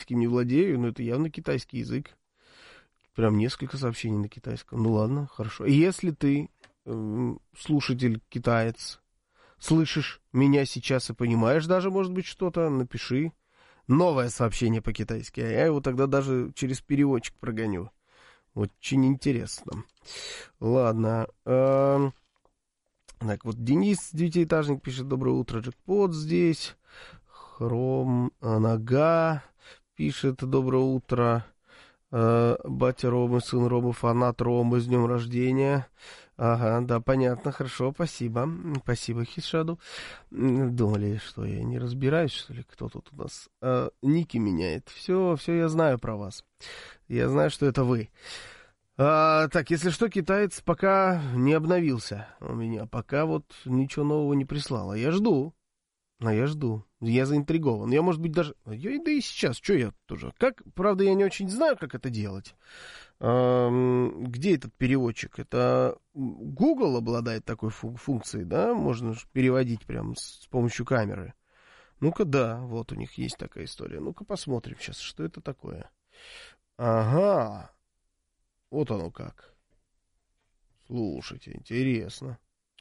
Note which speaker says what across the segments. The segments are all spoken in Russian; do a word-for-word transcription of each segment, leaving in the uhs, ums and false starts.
Speaker 1: китайским не владею, но это явно китайский язык. Прям несколько сообщений на китайском. Ну ладно, хорошо. Если ты, э, слушатель китаец, слышишь меня сейчас и понимаешь даже, может быть, что-то, напиши новое сообщение по-китайски, а я его тогда даже через переводчик прогоню. Очень интересно. Ладно. Э, так, вот Денис, девятиэтажник, пишет: доброе утро, джекпот здесь. Хром Нога пишет: доброе утро. Uh, батя Ромы, сын Ромы, фанат Ромы, с днем рождения. Ага, да, понятно, хорошо, спасибо. Спасибо, Хишаду. Думали, что я не разбираюсь, что ли, кто тут у нас uh, ники меняет. Все, все я знаю про вас. Я знаю, что это вы. Uh, так, если что, китаец пока не обновился у меня. Пока вот ничего нового не прислал. А я жду. А я жду. Я заинтригован. Я, может быть, даже... Я, да и сейчас, что я тоже... Как, правда, я не очень знаю, как это делать. Эм, где этот переводчик? Это Google обладает такой фу- функцией, да? Можно переводить прям с, с помощью камеры. Ну-ка, да, вот у них есть такая история. Ну-ка, посмотрим сейчас, что это такое. Ага. Вот оно как. Слушайте, интересно.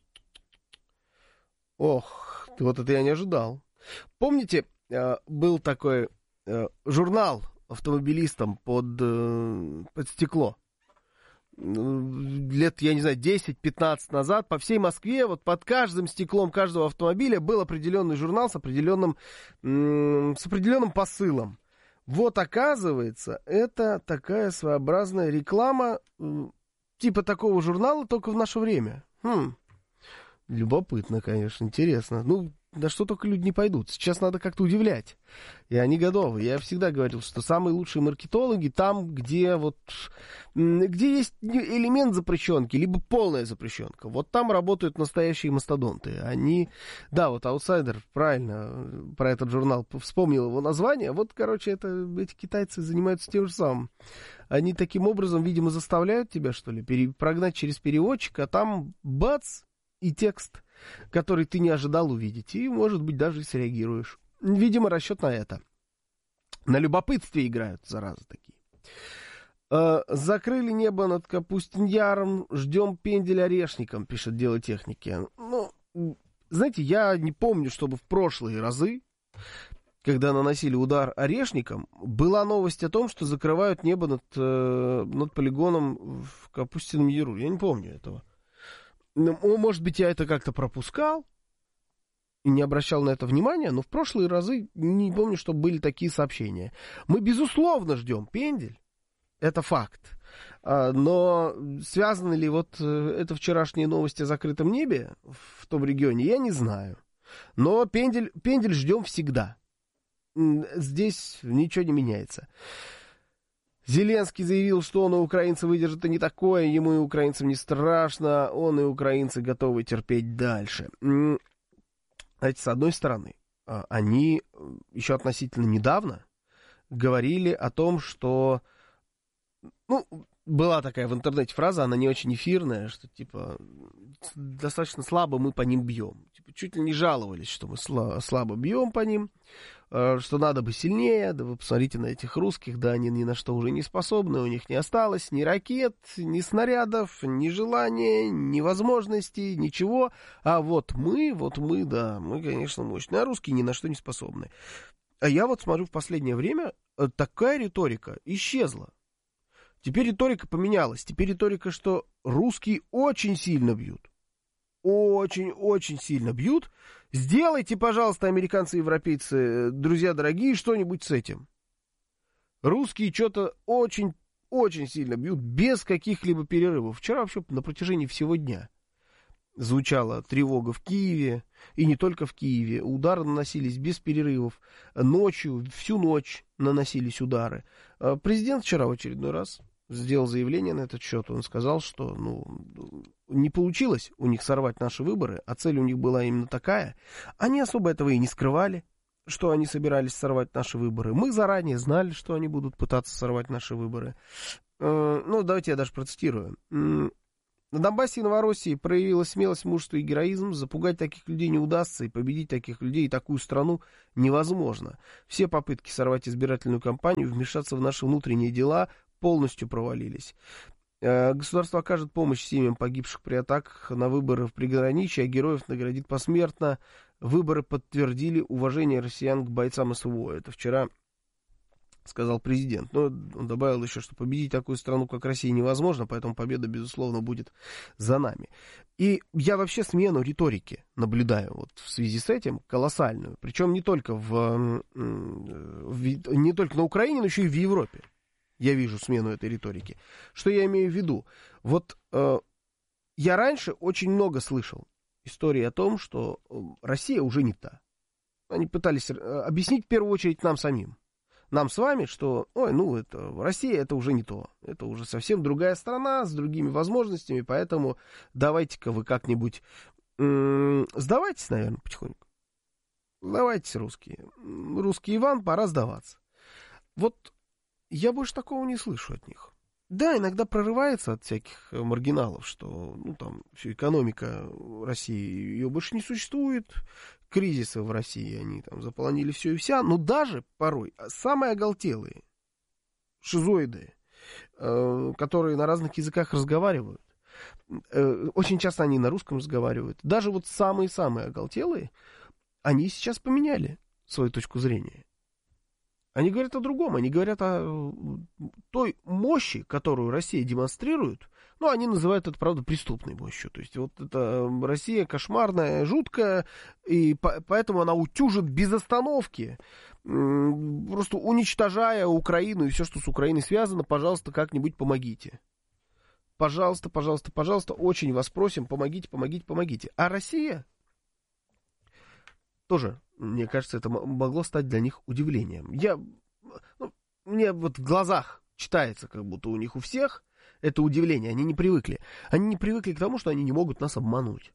Speaker 1: Ох, вот это я не ожидал. Помните, был такой журнал автомобилистам под, под стекло? Лет, я не знаю, десять-пятнадцать назад по всей Москве вот под каждым стеклом каждого автомобиля был определенный журнал с определенным, с определенным посылом. Вот, оказывается, это такая своеобразная реклама типа такого журнала, только в наше время. Хм. Любопытно, конечно, интересно. Ну, на что только люди не пойдут. Сейчас надо как-то удивлять. И они готовы. Я всегда говорил, что самые лучшие маркетологи там, где вот, где есть элемент запрещенки, либо полная запрещенка. Вот там работают настоящие мастодонты. Они, да, вот Outsider, правильно, про этот журнал вспомнил его название. Вот, короче, это, эти китайцы занимаются тем же самым. Они таким образом, видимо, заставляют тебя, что ли, пере, прогнать через переводчик, а там бац, и текст, который ты не ожидал увидеть, и, может быть, даже и среагируешь. Видимо, расчет на это. На любопытстве играют, заразы такие. Э, закрыли небо над Капустин-Яром, ждем пендель орешником, пишет Дело техники. Ну, знаете, я не помню, чтобы в прошлые разы, когда наносили удар орешником, была новость о том, что закрывают небо над, э, над полигоном в Капустином Яру. Я не помню этого. Ну, может быть, я это как-то пропускал и не обращал на это внимания, но в прошлые разы не помню, что были такие сообщения. Мы, безусловно, ждем пендель, это факт. Но связаны ли вот это вчерашние новости о закрытом небе в том регионе, я не знаю. Но пендель, пендель ждем всегда. Здесь ничего не меняется. Зеленский заявил, что он и украинцы выдержат и не такое, ему и украинцам не страшно, он и украинцы готовы терпеть дальше. Знаете, с одной стороны, они еще относительно недавно говорили о том, что, ну, была такая в интернете фраза, она не очень эфирная, что, типа, достаточно слабо мы по ним бьем. Типа, чуть ли не жаловались, что мы сла- слабо бьем по ним, что надо бы сильнее, да вы посмотрите на этих русских, да они ни на что уже не способны, у них не осталось ни ракет, ни снарядов, ни желания, ни возможностей, ничего. А вот мы, вот мы, да, мы, конечно, мощные, а русские ни на что не способны. А я вот смотрю, в последнее время такая риторика исчезла. Теперь риторика поменялась. Теперь риторика, что русские очень сильно бьют. Очень-очень сильно бьют. Сделайте, пожалуйста, американцы и европейцы, друзья дорогие, что-нибудь с этим. Русские что-то очень-очень сильно бьют, без каких-либо перерывов. Вчера вообще на протяжении всего дня звучала тревога в Киеве, и не только в Киеве. Удары наносились без перерывов. Ночью, всю ночь наносились удары. Президент вчера в очередной раз сделал заявление на этот счет. Он сказал, что ну, не получилось у них сорвать наши выборы, а цель у них была именно такая. Они особо этого и не скрывали, что они собирались сорвать наши выборы. Мы заранее знали, что они будут пытаться сорвать наши выборы. Ну, давайте я даже процитирую. На Донбассе и Новороссии проявилась смелость, мужество и героизм. Запугать таких людей не удастся, и победить таких людей и такую страну невозможно. Все попытки сорвать избирательную кампанию, вмешаться в наши внутренние дела полностью провалились. Государство окажет помощь семьям погибших при атаках на выборы в приграничье, а героев наградит посмертно. Выборы подтвердили уважение россиян к бойцам СВО. Это вчера сказал президент. Но он добавил еще, что победить такую страну, как Россия, невозможно, поэтому победа, безусловно, будет за нами. И я вообще смену риторики наблюдаю вот в связи с этим колоссальную. Причем не только, в, в, не только на Украине, но еще и в Европе. Я вижу смену этой риторики. Что я имею в виду? Вот э, я раньше очень много слышал истории о том, что Россия уже не та. Они пытались объяснить в первую очередь нам самим. Нам с вами, что, ой, ну, это, Россия это уже не то. Это уже совсем другая страна с другими возможностями, поэтому давайте-ка вы как-нибудь м- сдавайтесь, наверное, потихоньку. Сдавайтесь, русские. Русский Иван, пора сдаваться. Вот я больше такого не слышу от них. Да, иногда прорывается от всяких маргиналов, что, ну, там, все, экономика России, ее больше не существует, кризисы в России, они там заполонили все и вся, но даже порой самые оголтелые шизоиды, э, которые на разных языках разговаривают, э, очень часто они на русском разговаривают, даже вот самые-самые оголтелые, они сейчас поменяли свою точку зрения. Они говорят о другом, они говорят о той мощи, которую Россия демонстрирует. Ну, они называют это, правда, преступной мощью. То есть вот это Россия кошмарная, жуткая, и по- поэтому она утюжит без остановки, просто уничтожая Украину и все, что с Украиной связано. Пожалуйста, как-нибудь помогите. Пожалуйста, пожалуйста, пожалуйста, очень вас просим, помогите, помогите, помогите. А Россия тоже, мне кажется, это могло стать для них удивлением. Я, ну, мне вот в глазах читается, как будто у них у всех это удивление. Они не привыкли. Они не привыкли к тому, что они не могут нас обмануть.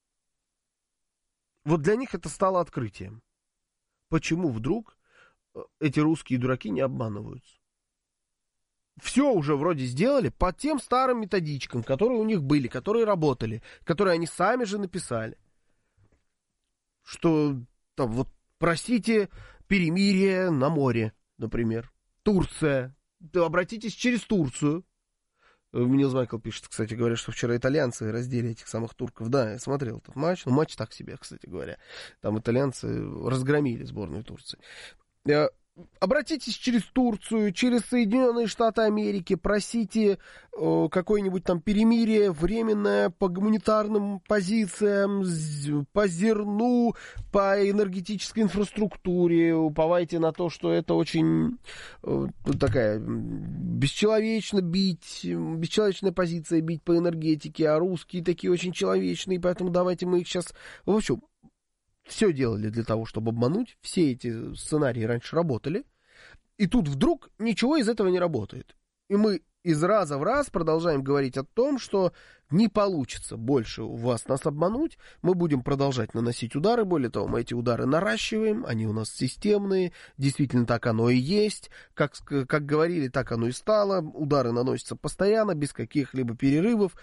Speaker 1: Вот для них это стало открытием. Почему вдруг эти русские дураки не обманываются? Все уже вроде сделали по тем старым методичкам, которые у них были, которые работали, которые они сами же написали. Что там вот, простите, перемирие на море, например. Турция. Да, обратитесь через Турцию. Нилс Майкл пишет, кстати говоря, что вчера итальянцы раздели этих самых турков. Да, я смотрел этот матч. Ну, матч так себе, кстати говоря. Там итальянцы разгромили сборную Турции. Обратитесь через Турцию, через Соединенные Штаты Америки, просите э, какое-нибудь там перемирие временное по гуманитарным позициям, по зерну, по энергетической инфраструктуре, уповайте на то, что это очень э, такая бесчеловечно бить, бесчеловечная позиция бить по энергетике, а русские такие очень человечные, поэтому давайте мы их сейчас... В общем, все делали для того, чтобы обмануть. Все эти сценарии раньше работали. И тут вдруг ничего из этого не работает. И мы из раза в раз продолжаем говорить о том, что не получится больше у вас нас обмануть. Мы будем продолжать наносить удары. Более того, мы эти удары наращиваем. Они у нас системные. Действительно, так оно и есть. Как, как говорили, так оно и стало. Удары наносятся постоянно, без каких-либо перерывов.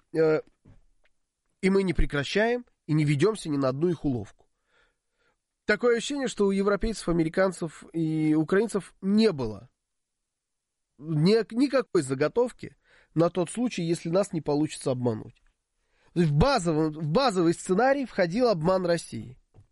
Speaker 1: И мы не прекращаем и не ведемся ни на одну их уловку. Такое ощущение, что у европейцев, американцев и украинцев не было ни, никакой заготовки на тот случай, если нас не получится обмануть. В базовый, в базовый сценарий входил обман России.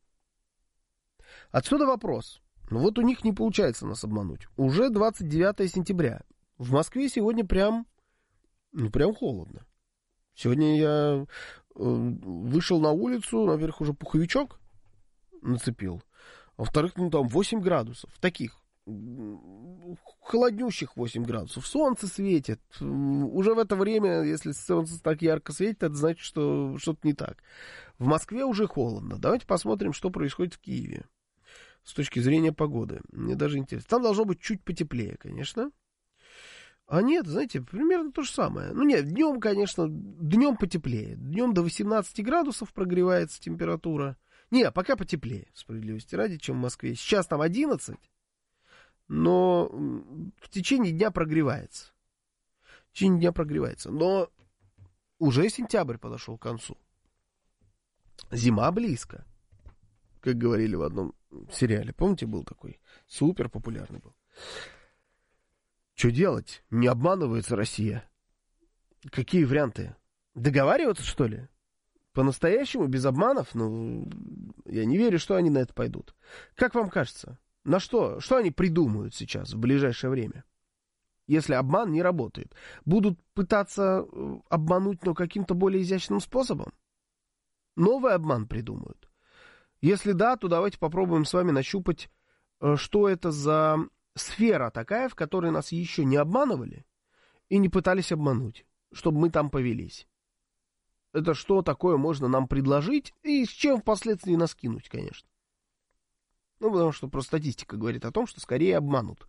Speaker 1: Отсюда вопрос. Ну вот у них не получается нас обмануть. Уже двадцать девятое сентября. В Москве сегодня прям, ну прям холодно. Сегодня я э, вышел на улицу, наверх уже пуховичок нацепил. А во-вторых, ну там восемь градусов. Таких холоднющих восемь градусов. Солнце светит. Уже в это время, если солнце так ярко светит, это значит, что что-то не так. В Москве уже холодно. Давайте посмотрим, что происходит в Киеве с точки зрения погоды. Мне даже интересно. Там должно быть чуть потеплее, конечно. А нет, знаете, примерно то же самое. Ну нет, днем, конечно, днем потеплее. Днем до восемнадцати градусов прогревается температура. Не, пока потеплее, справедливости ради, чем в Москве. Сейчас там одиннадцать, но в течение дня прогревается. В течение дня прогревается. Но Уже сентябрь подошел к концу. Зима близко. Как говорили в одном сериале. Помните, был такой? Супер популярный был. Что делать? Не обманывается Россия. Какие варианты? Договариваться, что ли? По-настоящему, без обманов? Ну, я не верю, что они на это пойдут. Как вам кажется? На что? Что они придумают сейчас, в ближайшее время? Если обман не работает. Будут пытаться обмануть, но каким-то более изящным способом? Новый обман придумают. Если да, то давайте попробуем с вами нащупать, что это за сфера такая, в которой нас еще не обманывали и не пытались обмануть, чтобы мы там повелись. Это что такое можно нам предложить и с чем впоследствии нас кинуть, конечно. Ну, потому что просто статистика говорит о том, что скорее обманут,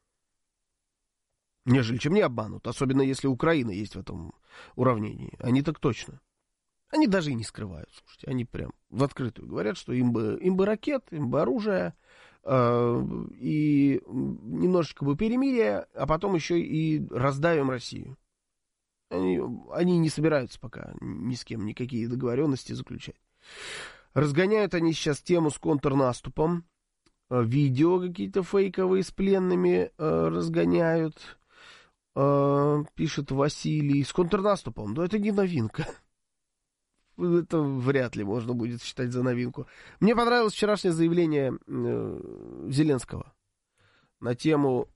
Speaker 1: нежели чем не обманут. Особенно если Украина есть в этом уравнении. Они так точно. Они даже и не скрывают, слушайте. Они прям в открытую говорят, что им бы, им бы ракет, им бы оружие, э, и немножечко бы перемирия, а потом еще и раздавим Россию. Они, они не собираются пока ни с кем никакие договоренности заключать. Разгоняют они сейчас тему с контрнаступом. Видео какие-то фейковые с пленными э, разгоняют. Э, пишет Василий. С контрнаступом. Да это не новинка. Это вряд ли можно будет считать за новинку. Мне понравилось вчерашнее заявление э, Зеленского на тему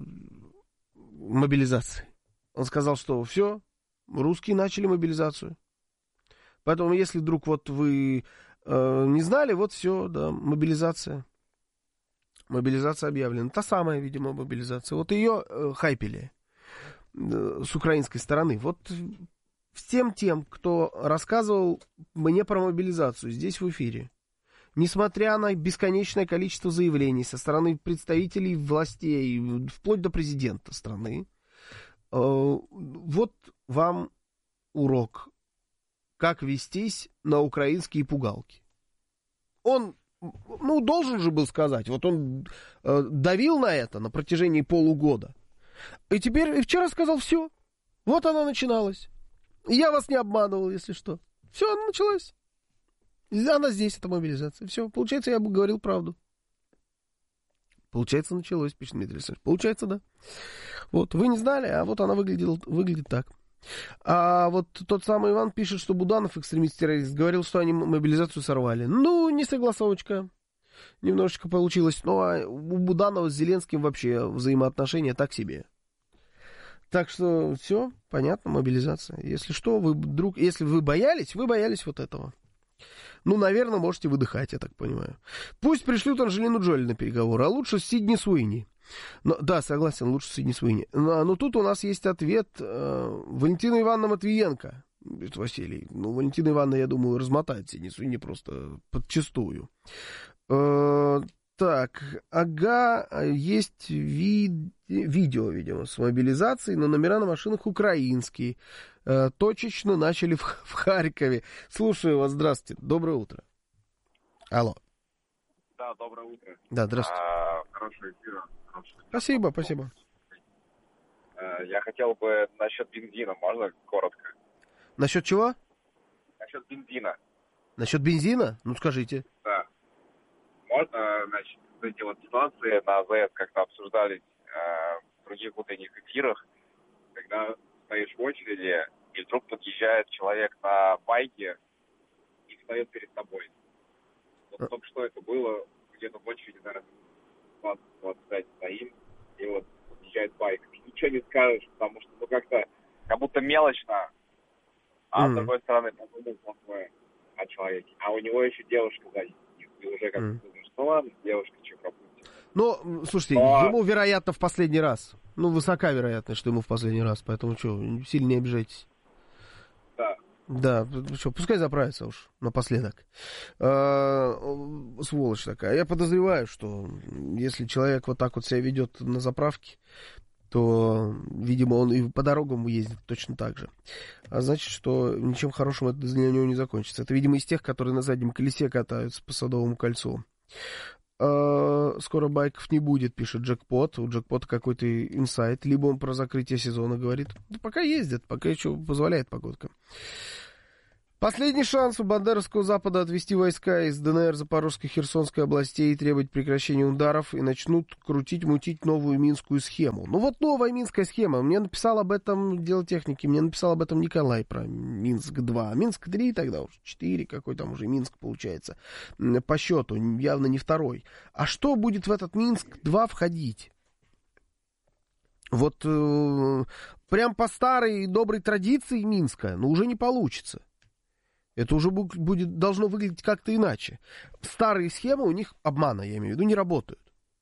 Speaker 1: мобилизации. Он сказал, что все, русские начали мобилизацию. Поэтому, если вдруг вот вы э, не знали, вот все, да, мобилизация. Мобилизация объявлена. Та самая, видимо, мобилизация. Вот ее э, хайпели э, с украинской стороны. Вот всем тем, кто рассказывал мне про мобилизацию здесь в эфире, несмотря на бесконечное количество заявлений со стороны представителей властей, вплоть до президента страны, э, вот вам урок, как вестись на украинские пугалки. Он, ну, должен же был сказать, вот он э, давил на это на протяжении полугода, и теперь, и вчера сказал, все, вот оно начиналось. Я вас не обманывал, если что. Все, она началась. Она здесь, эта мобилизация. Все, получается, я бы говорил правду. Получается, началось, пишет Дмитрий Александрович. Получается, да. Вот, вы не знали, а вот она выглядела, выглядит так. А вот тот самый Иван пишет, что Буданов, экстремист-террорист, говорил, что они мобилизацию сорвали. Ну, не согласовочка. Немножечко получилось. Ну, а у Буданова с Зеленским вообще взаимоотношения так себе. Так что все, понятно, мобилизация. Если что, вы вдруг, если вы боялись, вы боялись вот этого. Ну, наверное, можете выдыхать, я так понимаю. Пусть пришлют Анджелину Джоли на переговоры, а лучше Сидни Суини. Но, да, согласен, лучше Сидни Суини. Но, но тут у нас есть ответ э, Валентина Ивановна Матвиенко, говорит Василий. Ну, Валентина Ивановна, я думаю, размотает Сидни Суини просто подчистую. Э, так, ага, есть ви- видео, видимо, с мобилизацией, но номера на машинах украинские. Э, точечно начали в, в Харькове. Слушаю вас, здравствуйте, доброе утро. Алло.
Speaker 2: Да, доброе утро.
Speaker 1: Да, здравствуйте.
Speaker 2: А, хорошего эфира. Хорошего...
Speaker 1: Спасибо, спасибо.
Speaker 2: А, я хотел бы насчет бензина, можно коротко?
Speaker 1: Насчет чего?
Speaker 2: Насчет бензина.
Speaker 1: Насчет бензина? Ну, скажите.
Speaker 2: Да. Можно, значит, эти вот ситуации на АЗС как-то обсуждались э, в других утренних эфирах, когда стоишь в очереди, и вдруг подъезжает человек на байке и встает перед тобой. Вот а... только что это было, где-то в очереди, наверное, двадцать-двадцать пять стоим, и вот подъезжает байк. И ничего не скажешь, потому что, ну, как-то, как будто мелочно, а mm-hmm. с другой стороны, подумал плохое о человеке. А у него еще девушка сзади. И уже как-то mm. думаешь, ну ладно, девушка, что пропустит.
Speaker 1: Ну, слушайте,
Speaker 2: Но...
Speaker 1: ему, вероятно, в последний раз. Ну, высока вероятность, что ему в последний раз. Поэтому что, сильно не обижайтесь.
Speaker 2: Да.
Speaker 1: Да, что, пускай заправится уж напоследок. А, сволочь такая. Я подозреваю, что если человек вот так вот себя ведет на заправке, то, видимо, он и по дорогам ездит точно так же. А значит, что ничем хорошим это для него не закончится. Это, видимо, из тех, которые на заднем колесе катаются по Садовому кольцу. Скоро байков не будет, пишет Джекпот. У Джекпота какой-то инсайт. Либо он про закрытие сезона говорит. Да пока ездят, пока еще позволяет погодка. Последний шанс у Бандеровского Запада отвести войска из ДНР, Запорожской, Херсонской областей и требовать прекращения ударов, и начнут крутить-мутить новую минскую схему. Ну вот новая минская схема. Мне написал об этом дело техники, мне написал об этом Николай про Минск-два. Минск-три тогда уже, четыре, какой там уже Минск получается. По счету, явно не второй. А что будет в этот Минск-два входить? Вот э, прям по старой доброй традиции Минска, ну уже не получится. Это уже будет, должно выглядеть как-то иначе. Старые схемы у них, обмана, я имею в виду, не работают.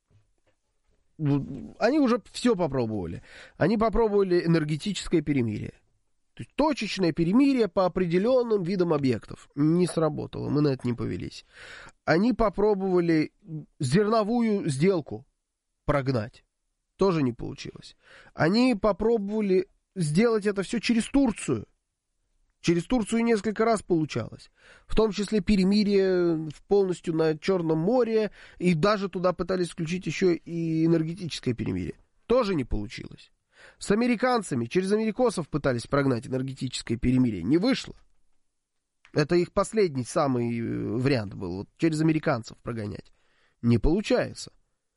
Speaker 1: Они уже все попробовали. Они попробовали энергетическое перемирие. То есть точечное перемирие по определенным видам объектов. Не сработало, мы на это не повелись. Они попробовали зерновую сделку прогнать. Тоже не получилось. Они попробовали сделать это все через Турцию. Через Турцию несколько раз получалось. В том числе перемирие полностью на Черном море. И даже туда пытались включить еще и энергетическое перемирие. Тоже не получилось. С американцами, через америкосов пытались прогнать энергетическое перемирие. Не вышло. Это их последний самый вариант был. Вот через американцев прогонять. Не получается.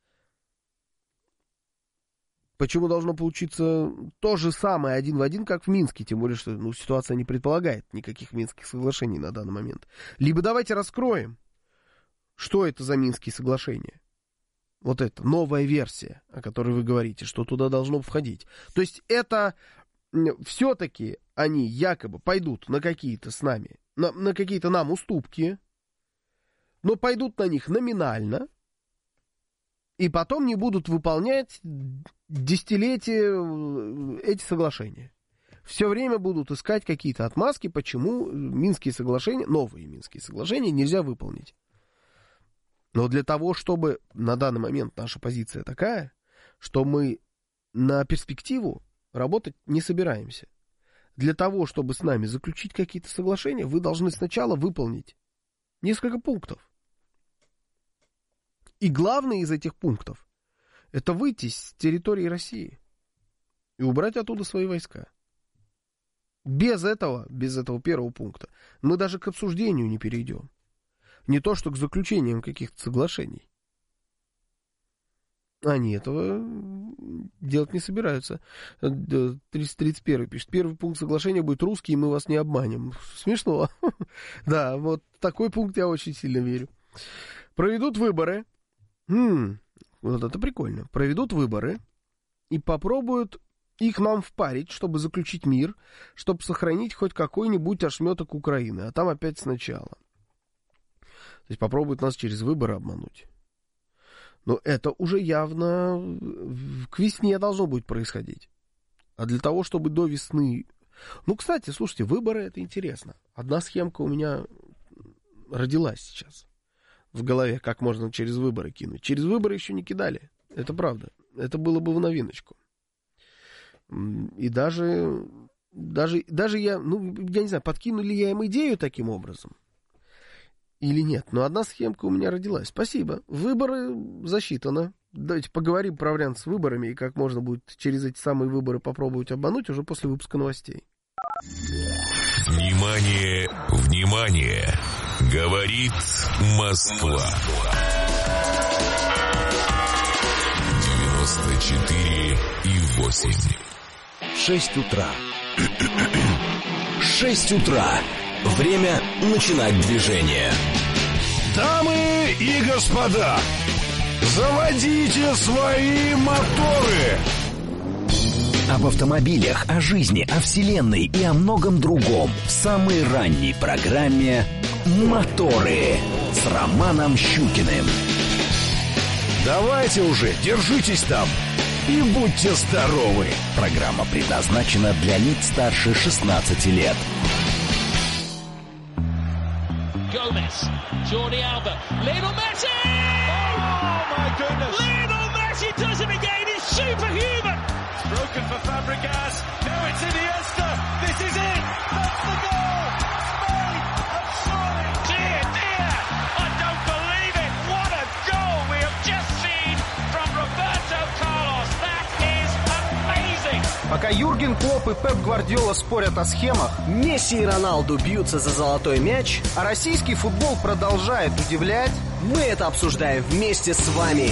Speaker 1: Почему должно получиться то же самое один в один, как в Минске? Тем более, что ну, ситуация не предполагает никаких Минских соглашений на данный момент. Либо давайте раскроем, что это за Минские соглашения. Вот это новая версия, о которой вы говорите, что туда должно входить. То есть это все-таки они якобы пойдут на какие-то с нами, на, на какие-то нам уступки, но пойдут на них номинально, и потом не будут выполнять десятилетия эти соглашения. Все время будут искать какие-то отмазки, почему Минские соглашения, новые Минские соглашения нельзя выполнить. Но для того, чтобы на данный момент наша позиция такая, что мы на перспективу работать не собираемся. Для того, чтобы с нами заключить какие-то соглашения, вы должны сначала выполнить несколько пунктов. И главный из этих пунктов — это выйти с территории России и убрать оттуда свои войска. Без этого, без этого первого пункта, мы даже к обсуждению не перейдем. Не то, что к заключениям каких-то соглашений. Они этого делать не собираются. триста тридцать первый пишет. Первый пункт соглашения будет русский, и мы вас не обманем. Смешно. Да, вот такой пункт я очень сильно верю. Проведут выборы. Хм, вот это прикольно. Проведут выборы и попробуют их нам впарить, чтобы заключить мир, чтобы сохранить хоть какой-нибудь ошметок Украины. А там опять сначала. То есть попробуют нас через выборы обмануть. Но это уже явно к весне должно будет происходить. А для того, чтобы до весны... Ну, кстати, слушайте, выборы — это интересно. Одна схемка у меня родилась сейчас в голове, как можно через выборы кинуть. Через выборы еще не кидали. Это правда. Это было бы в новиночку. И даже, даже, даже я, ну, я не знаю, подкину ли я им идею таким образом или нет. Но одна схемка у меня родилась. Спасибо. Выборы засчитано. Давайте поговорим про вариант с выборами и как можно будет через эти самые выборы попробовать обмануть уже после выпуска новостей.
Speaker 3: Внимание, внимание! Говорит Москва. девяносто четыре и восемь.
Speaker 4: Шесть утра. Шесть утра. Время начинать движение.
Speaker 5: Дамы и господа, заводите свои моторы.
Speaker 4: Об автомобилях, о жизни, о вселенной и о многом другом в самой ранней программе «Моторы» с Романом Щукиным.
Speaker 5: Давайте уже, держитесь там и будьте здоровы.
Speaker 4: Программа предназначена для лиц старше шестнадцати лет.
Speaker 6: Gomez, Jordi Alba, Lionel Messi! Oh my goodness! Lionel Messi does it again, he's superhuman! It's broken for Fabregas, now it's Iniesta, this is it! That's the goal! Spain have scored! Dear, dear, I don't believe it! What a goal!
Speaker 1: Пока Юрген Клопп и Пеп Гвардиола спорят о схемах,
Speaker 7: Месси и Роналду бьются за золотой мяч,
Speaker 1: а российский футбол продолжает удивлять,
Speaker 7: мы это обсуждаем вместе с вами.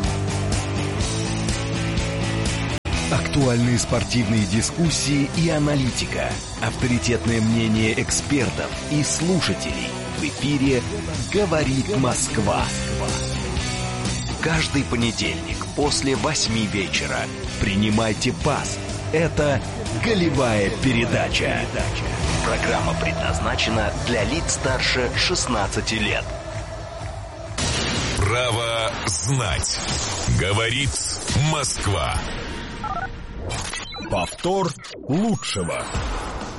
Speaker 4: Актуальные спортивные дискуссии и аналитика. Авторитетное мнение экспертов и слушателей. В эфире «Говорит Москва». Каждый понедельник после восьми вечера принимайте пас. Это «Голевая передача». Программа предназначена для лиц старше шестнадцати лет.
Speaker 3: Право знать. Говорит Москва.
Speaker 5: Повтор лучшего.